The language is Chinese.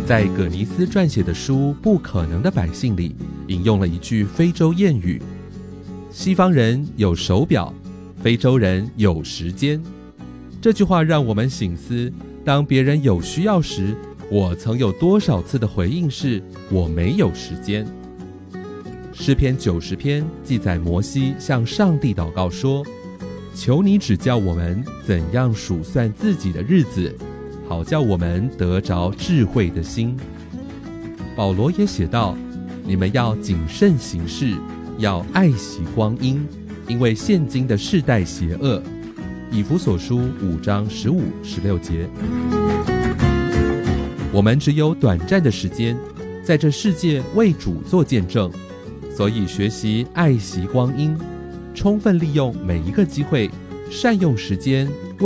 在葛尼斯撰写的书《不可能的百姓》里，引用了一句非洲谚语：西方人有手表，非洲人有时间。这句话让我们省思，当别人有需要时，我曾有多少次的回应是我没有时间。诗篇90篇记载摩西向上帝祷告说，求你指教我们怎样数算自己的日子，好叫我们得着智慧的心。保罗也写道，你们要谨慎行事，要爱惜光阴，因为现今的世代邪恶。以弗所书5章15、16节。我们只有短暂的时间，在这世界为主做见证，所以学习爱惜光阴，充分利用每一个机会，善用时间